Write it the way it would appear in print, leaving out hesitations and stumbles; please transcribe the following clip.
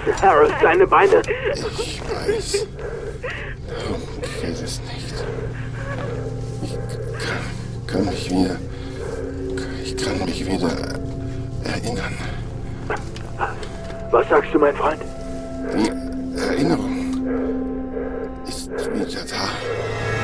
bitte, Harold, deine Beine. Ich weiß. Darum geht es nicht. Ich kann mich wieder erinnern. Was sagst du, mein Freund? Die Erinnerung ist wieder da.